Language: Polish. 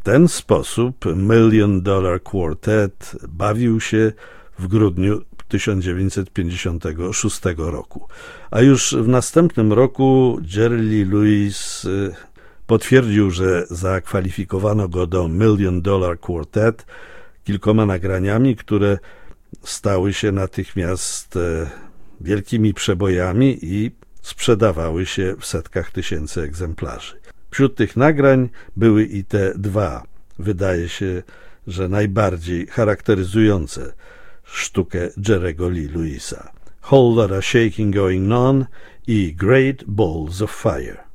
ten sposób Million Dollar Quartet bawił się w grudniu 1956 roku. A już w następnym roku Jerry Lee Lewis potwierdził, że zakwalifikowano go do Million Dollar Quartet kilkoma nagraniami, które stały się natychmiast wielkimi przebojami i sprzedawały się w setkach tysięcy egzemplarzy. Wśród tych nagrań były i te dwa, wydaje się, że najbardziej charakteryzujące sztukę Jerry'ego Lee Lewisa. Whole Lotta Shaking Going On i Great Balls of Fire.